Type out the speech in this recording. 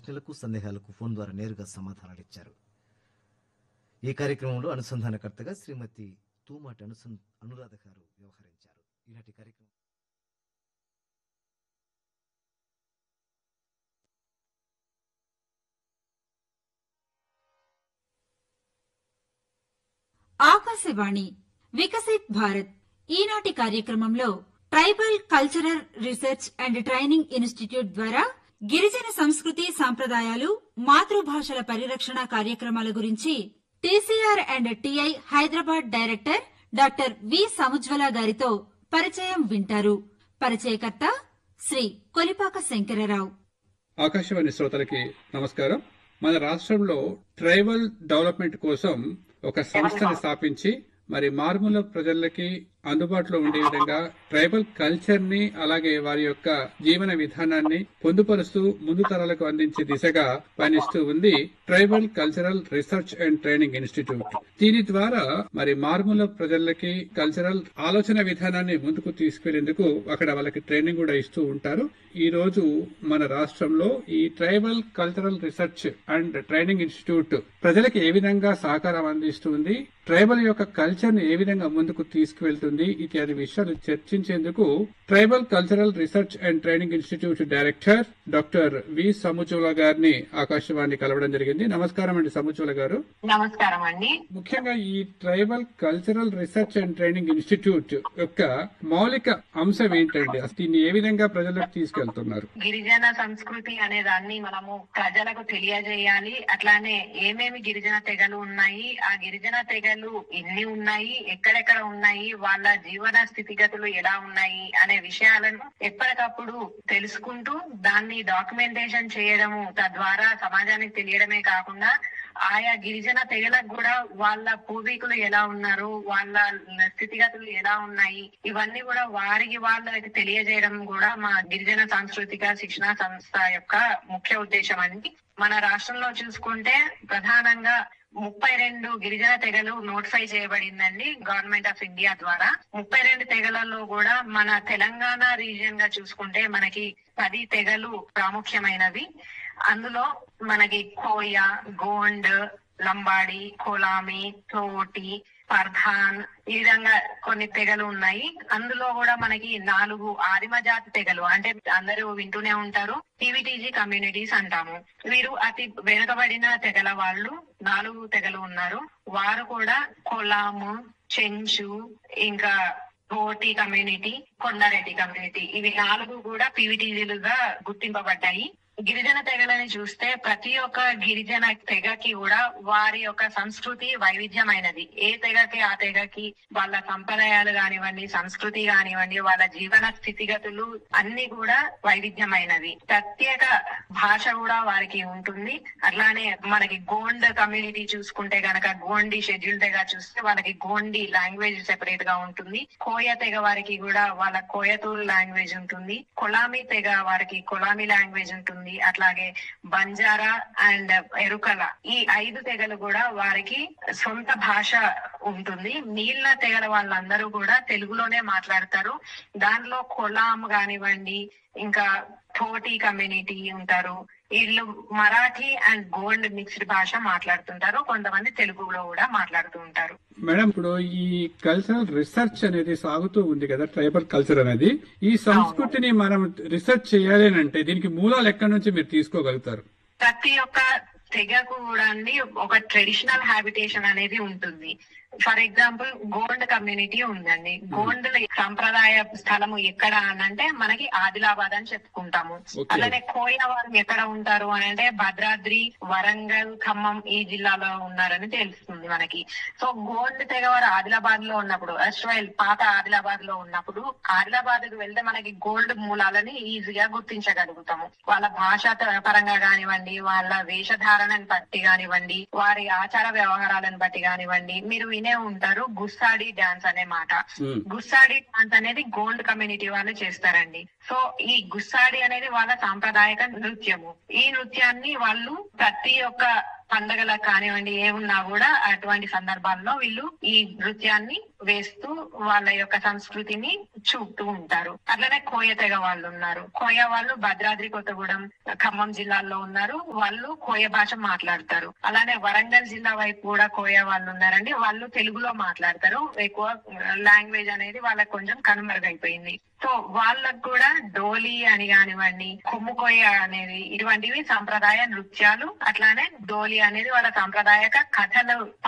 ప్రశ్నలకు సందేహాలకు ఫోన్ ద్వారా నేరుగా సమాధానాలిచ్చారు. ఈ కార్యక్రమంలో అనుసంధానకర్తగా శ్రీమతి తూమాటి అనురాధ గారు వ్యవహరించారు. ఈనాటి కార్యక్రమం ఆకాశవాణి వికసిత్ భారత్. ఈనాటి కార్యక్రమంలో tribal cultural research and training institute ద్వారా గిరిజన సంస్కృతి సాంప్రదాయాలు, మాతృభాషల పరిరక్షణ కార్యక్రమాల గురించి TCR and TI Hyderabad director doctor V Samujwala గారితో పరిచయం వింటారు. పరిచయకర్త శ్రీ కొలిపాక శంకరరావు. ఆకాశవాణి శ్రోతలకి నమస్కారం. మన రాష్ట్రంలో ట్రైబల్ డెవలప్మెంట్ కోసం ఒక సంస్థను స్థాపించి మరి మారుమూల ప్రజలకి అందుబాటులో ఉండే విధంగా ట్రైబల్ కల్చర్ ని అలాగే వారి యొక్క జీవన విధానాన్ని పొందుపరుస్తూ ముందు తరాలకు అందించే దిశగా పయనిస్తూ ఉంది tribal cultural research and training institute. దీని ద్వారా మరి మారుమూల ప్రజలకి కల్చరల్ ఆలోచన విధానాన్ని ముందుకు తీసుకెళ్లేందుకు అక్కడ వాళ్ళకి ట్రైనింగ్ కూడా ఇస్తూ ఉంటారు. ఈ రోజు మన రాష్ట్రంలో ఈ tribal cultural research and training institute ప్రజలకు ఏ విధంగా సహకారం అందిస్తుంది, ట్రైబల్ యొక్క కల్చర్ ని ఏ విధంగా ముందుకు తీసుకువెళ్తుంది ఇత్యాది విషయాలు చర్చించేందుకు tribal cultural research and training institute director doctor V Samujwala గారిని ఆకాశవాణి కలవడం జరిగింది. నమస్కారం అండి సముజ్వల గారు. నమస్కారం అండి. ముఖ్యంగా ఈ tribal cultural research and training institute యొక్క మౌలిక అంశం ఏంటండి? దీన్ని ఏ విధంగా ప్రజలకు తీసుకెళ్తున్నారు? గిరిజన సంస్కృతి అనే దాన్ని మనము ప్రజలకు తెలియజేయాలి. అట్లానే ఏమేమి గిరిజన తెగలు ఉన్నాయి, ఆ గిరిజన తెగలు ఎన్ని ఉన్నాయి, ఎక్కడెక్కడ ఉన్నాయి, వాళ్ళ జీవన స్థితిగతులు ఎలా ఉన్నాయి అనే విషయాలను ఎప్పటికప్పుడు తెలుసుకుంటూ దాన్ని డాక్యుమెంటేషన్ చేయడము, తద్వారా సమాజానికి తెలియడమే కాకుండా ఆయా గిరిజన తెగలకు కూడా వాళ్ళ పూర్వీకులు ఎలా ఉన్నారు, వాళ్ళ స్థితిగతులు ఎలా ఉన్నాయి, ఇవన్నీ కూడా వాళ్ళకి తెలియజేయడం కూడా మా గిరిజన సాంస్కృతిక శిక్షణ సంస్థ యొక్క ముఖ్య ఉద్దేశం అండి. మన రాష్ట్రంలో చూసుకుంటే ప్రధానంగా 32 గిరిజన తెగలు నోటిఫై చేయబడిందండి గవర్నమెంట్ ఆఫ్ ఇండియా ద్వారా. 32 తెగలలో కూడా మన తెలంగాణ రీజియన్ గా చూసుకుంటే మనకి 10 తెగలు ప్రాముఖ్యమైనవి. అందులో మనకి కోయ, గోండ్, లంబాడి, కొలామి, తోటి, పర్ధాన్ ఈ విధంగా కొన్ని తెగలు ఉన్నాయి. అందులో కూడా మనకి 4 ఆదిమ జాతి తెగలు, అంటే అందరూ వింటూనే ఉంటారు, టీవీటీజీ కమ్యూనిటీస్ అంటాము. వీరు అతి వెనుకబడిన తెగల వాళ్ళు 4 తెగలు ఉన్నారు. వారు కూడా కొలాము, చెంచు, ఇంకా తోటి కమ్యూనిటీ, కొండారెడ్డి కమ్యూనిటీ, ఇవి 4 కూడా పీవీటీజీలుగా గుర్తింపబడ్డాయి. గిరిజన తెగలని చూస్తే ప్రతి ఒక్క గిరిజన తెగకి కూడా వారి యొక్క సంస్కృతి వైవిధ్యమైనది. ఏ తెగకి ఆ తెగకి వాళ్ళ సంప్రదాయాలు కానివ్వండి, సంస్కృతి కానివ్వండి, వాళ్ళ జీవన స్థితిగతులు అన్ని కూడా వైవిధ్యమైనవి. ప్రత్యేక భాష కూడా వారికి ఉంటుంది. అట్లానే మనకి గోండ్ కమ్యూనిటీ చూసుకుంటే గనక గోండి షెడ్యూల్ తెగ చూస్తే వాళ్ళకి గోండి లాంగ్వేజ్ సెపరేట్ గా ఉంటుంది. కోయ తెగ వారికి కూడా వాళ్ళ కోయతూరు లాంగ్వేజ్ ఉంటుంది. కొలామి తెగ వారికి కొలామి లాంగ్వేజ్ ఉంటుంది. అట్లాగే బంజారా అండ్ ఎరుకల ఈ 5 తెగలు కూడా వారికి సొంత భాష ఉంటుంది. నీళ్ళ తెగల వాళ్ళందరూ కూడా తెలుగులోనే మాట్లాడతారు. దానిలో కొలాం కానివ్వండి, ఇంకా తోటి కమ్యూనిటీ ఉంటారు. వీళ్ళు మరాఠీ అండ్ గోండ్ మిక్స్డ్ భాష మాట్లాడుతుంటారు. కొంతమంది తెలుగులో కూడా మాట్లాడుతూ ఉంటారు. మేడం, ఇప్పుడు ఈ కల్చరల్ రీసెర్చ్ అనేది సాగుతూ ఉంది కదా, ట్రైబల్ కల్చర్ అనేది, ఈ సంస్కృతిని మనం రీసెర్చ్ చేయాలి అంటే దీనికి మూలాలు ఎక్కడి నుంచి మీరు తీసుకోగలుగుతారు? ప్రతి ఒక్క తెగకు కూడా అండి ఒక ట్రెడిషనల్ హ్యాబిటేషన్ అనేది ఉంటుంది. ఫర్ ఎగ్జాంపుల్ గోండ్ కమ్యూనిటీ ఉందండి. గోండ్ సంప్రదాయ స్థలము ఎక్కడ అనంటే మనకి ఆదిలాబాద్ అని చెప్పుకుంటాము. అలానే కోయ వారు ఎక్కడ ఉంటారు అని అంటే భద్రాద్రి, వరంగల్, ఖమ్మం ఈ జిల్లాలో ఉన్నారని తెలుస్తుంది మనకి. సో గోండ్ తెగవారు ఆదిలాబాద్ లో ఉన్నప్పుడు, అస్ట్రైల్ పాత ఆదిలాబాద్ లో ఉన్నప్పుడు, ఆదిలాబాద్ కు వెళ్తే మనకి గోల్డ్ మూలాలని ఈజీగా గుర్తించగలుగుతాము. వాళ్ళ భాష పరంగా కానివ్వండి, వాళ్ళ వేషధారణను బట్టి కానివ్వండి, వారి ఆచార వ్యవహారాలను బట్టి కానివ్వండి. మీరు వినే ఉంటారు గుస్సాడి డాన్స్ అనే మాట. గుస్సాడి డాన్స్ అనేది గోండ్ కమ్యూనిటీ వాళ్ళు చేస్తారండి. సో ఈ గుస్సాడి అనేది వాళ్ళ సాంప్రదాయక నృత్యము. ఈ నృత్యాన్ని వాళ్ళు ప్రతి ఒక్క పండగలకు కానివ్వండి ఏమున్నా కూడా అటువంటి సందర్భాల్లో వీళ్ళు ఈ నృత్యాన్ని వేస్తూ వాళ్ళ యొక్క సంస్కృతిని చూపుతూ ఉంటారు. అట్లనే కోయ తెగ వాళ్ళు ఉన్నారు. కోయ వాళ్ళు భద్రాద్రి కొత్తగూడెం, ఖమ్మం జిల్లాల్లో ఉన్నారు. వాళ్ళు కోయ భాష మాట్లాడతారు. అలానే వరంగల్ జిల్లా వైపు కూడా కోయ వాళ్ళు ఉన్నారండి. వాళ్ళు తెలుగులో మాట్లాడతారు. ఎక్కువ లాంగ్వేజ్ అనేది వాళ్ళకి కొంచెం కనుమరుగైపోయింది. సో వాళ్ళకు కూడా డోలి అని కానివ్వండి, కొమ్ము కోయ అనేది ఇటువంటివి సాంప్రదాయ నృత్యాలు. అట్లానే డోలి అనేది వాళ్ళ సాంప్రదాయక కథలు